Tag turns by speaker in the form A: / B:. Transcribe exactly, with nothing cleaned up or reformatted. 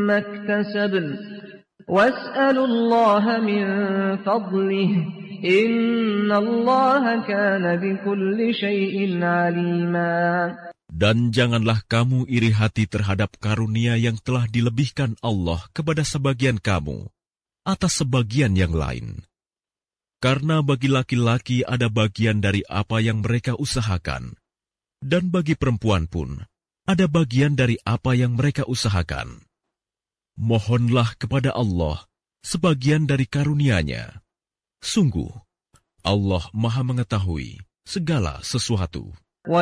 A: ما اكتسبن واسألوا الله من فضله إن الله كان بكل شيء عليما.
B: Dan janganlah kamu iri hati terhadap karunia yang telah dilebihkan Allah kepada sebagian kamu atas sebagian yang lain. Karena bagi laki-laki ada bagian dari apa yang mereka usahakan, dan bagi perempuan pun ada bagian dari apa yang mereka usahakan. Mohonlah kepada Allah sebagian dari karunia-Nya. Sungguh, Allah Maha Mengetahui segala sesuatu.